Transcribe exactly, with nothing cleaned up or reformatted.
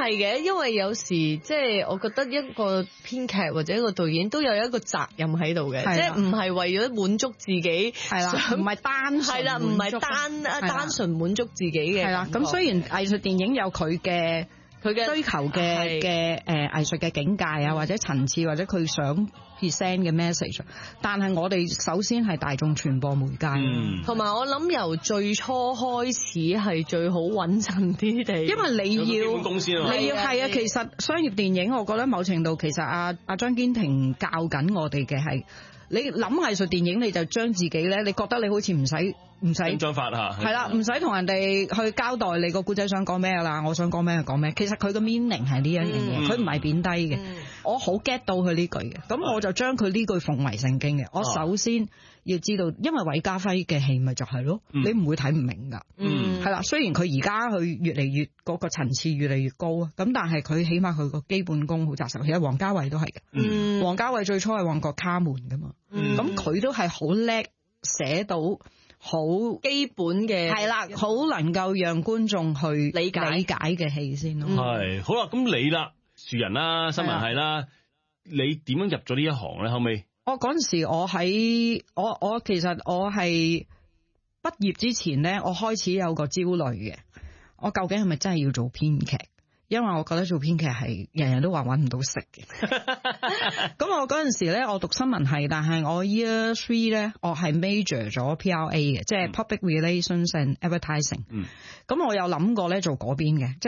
係嘅，因為有時即係我覺得一個編劇或者一個導演都有一個責任喺度嘅，即係唔係為咗滿足自己， 係啦，唔係單係啦，唔係單單純滿足自己嘅。 係啦，咁雖然藝術電影有佢嘅佢嘅追求嘅嘅誒藝術嘅境界啊，或者層次，或者佢想 present 嘅 message， 但係我哋首先係大眾傳播媒介， 同埋、嗯、我諗由最初開始係最好穩陣啲地， 因為你要公司啊， 你要係啊，其實商業電影，我覺得某程度其實阿阿張堅庭教緊我哋嘅係。你諗藝術電影，你就將自己咧，你覺得你好似唔使唔使緊張法嚇， 係啦，唔使同人哋去交代你個故仔想講咩啦，我想講咩就講咩。其實佢個 meaning 係呢一樣嘢，佢唔係貶低嘅。嗯、我好 get 到佢呢句嘅，咁我就將佢呢句奉為聖經嘅。我首先要知道，因為韋家輝嘅戲咪就係咯，嗯、你唔會睇唔明㗎。嗯，係啦，雖然佢而家佢越嚟越嗰個層次越嚟越高啊，咁但係佢起碼佢個基本功好紮實。其實王家衛都係嘅，嗯，王家衛最初係旺角卡門㗎嘛。咁佢、嗯、都係好叻寫到好基本嘅， 係啦，好能夠讓觀眾去理解理解嘅戲先咯。 係、嗯、好啦，咁你啦，樹人啦，新聞系啦，的你點樣入咗呢一行咧？後尾我嗰陣時我喺我我其實我係畢業之前咧，我開始有個焦慮嘅，我究竟係咪真係要做編劇？因為我覺得做編劇係人人都話揾唔到食嘅。咁我嗰陣時咧，我讀新聞系，但係我 year three 咧，我係 major 咗 P R A 嘅，即係 public relations and advertising。嗯，咁我有諗過咧做嗰邊嘅。